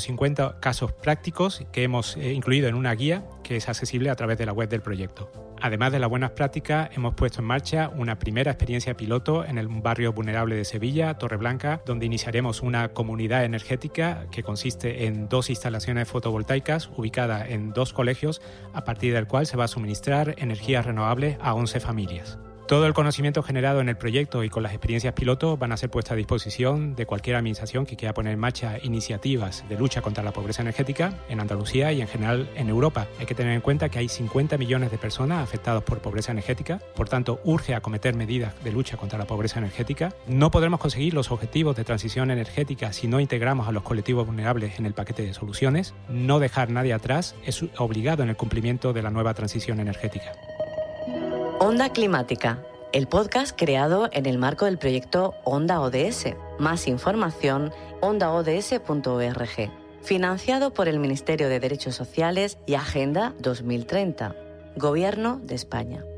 50 casos prácticos que hemos incluido en una guía que es accesible a través de la web del proyecto. Además de las buenas prácticas, hemos puesto en marcha una primera experiencia piloto en el barrio vulnerable de Sevilla, Torreblanca, donde iniciaremos una comunidad energética que consiste en 2 instalaciones fotovoltaicas ubicadas en 2 colegios, a partir del cual se va a suministrar energías renovables a 11 familias. Todo el conocimiento generado en el proyecto y con las experiencias piloto van a ser puestas a disposición de cualquier administración que quiera poner en marcha iniciativas de lucha contra la pobreza energética en Andalucía y en general en Europa. Hay que tener en cuenta que hay 50 millones de personas afectadas por pobreza energética, por tanto urge acometer medidas de lucha contra la pobreza energética. No podremos conseguir los objetivos de transición energética si no integramos a los colectivos vulnerables en el paquete de soluciones. No dejar nadie atrás es obligado en el cumplimiento de la nueva transición energética. Onda Climática, el podcast creado en el marco del proyecto Onda ODS. Más información, ondaods.org. Financiado por el Ministerio de Derechos Sociales y Agenda 2030. Gobierno de España.